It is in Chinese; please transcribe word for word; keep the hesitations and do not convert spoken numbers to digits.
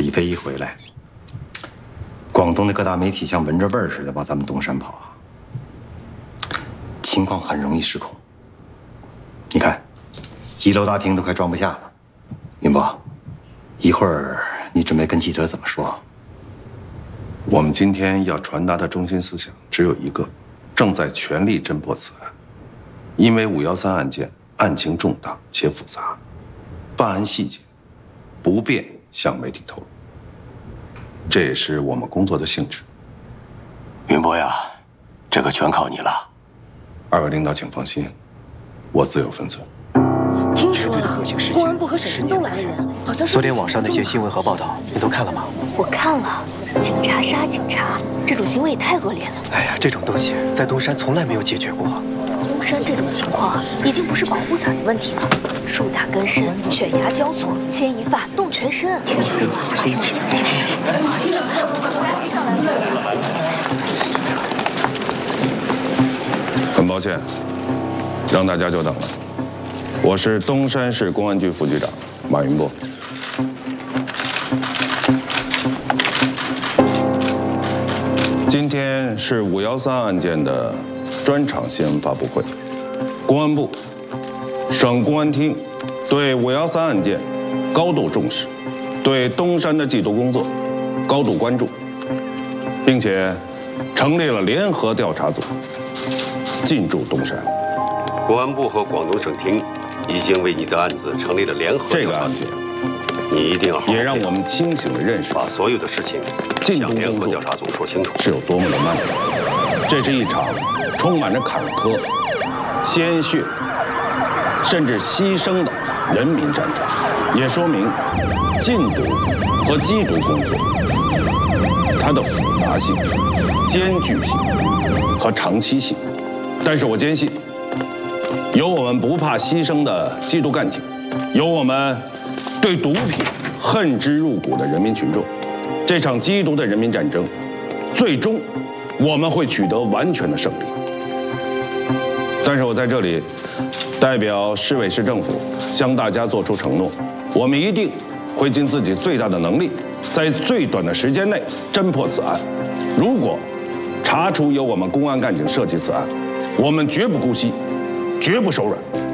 李飞一回来，广东的各大媒体像闻着味儿似的往咱们东山跑，情况很容易失控。你看，一楼大厅都快装不下了。云波，一会儿你准备跟记者怎么说？ 我们今天要传达的中心思想只有一个：正在全力侦破此案。因为五幺三案件案情重大且复杂，办案细节不便向媒体透露，这也是我们工作的性质。 云波呀，这个全靠你了。 二位领导请放心，我自有分寸。 听说了，公安部和省厅都来了人，好像是。 昨天网上那些新闻和报道，你都看了吗？ 我看了，警察杀警察，这种行为也太恶劣了。 哎呀，这种东西在东山从来没有解决过。 东山这种情况啊，已经不是保护伞的问题了，树大根深，犬牙交错，牵一发动全身。听说马上要警察。 很抱歉，让大家久等了。我是东山市公安局副局长马云波。今天是五幺三案件的专场新闻发布会。公安部、省公安厅对五幺三案件高度重视，对东山的缉毒工作高度关注，并且成立了联合调查组，进驻东山。 公安部和广东省厅已经为你的案子成立了联合这个案件， 你一定要好好也让我们清醒地认识， 把所有的事情向联合调查组说清楚， 是有多么的漫长。这是一场充满着坎坷、鲜血，甚至牺牲的人民战争，也说明禁毒和缉毒工作它的复杂性、艰巨性和长期性。但是我坚信，有我们不怕牺牲的缉毒干警，有我们对毒品恨之入骨的人民群众，这场缉毒的人民战争，最终我们会取得完全的胜利。但是我在这里代表市委市政府向大家做出承诺，我们一定会尽自己最大的能力，在最短的时间内侦破此案。如果查出有我们公安干警涉及此案，我们绝不姑息，绝不手软。